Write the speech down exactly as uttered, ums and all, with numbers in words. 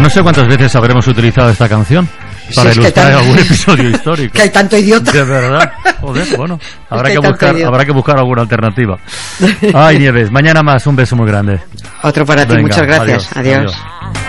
no sé cuántas veces habremos utilizado esta canción para sí, ilustrar tan... algún episodio histórico. Que hay tanto idiota. De verdad. Joder, bueno, habrá es que que buscar, idiota. habrá que buscar alguna alternativa. Ay, Nieves, mañana más, un beso muy grande. Otro para ti, Venga, muchas gracias. adiós. adiós. adiós.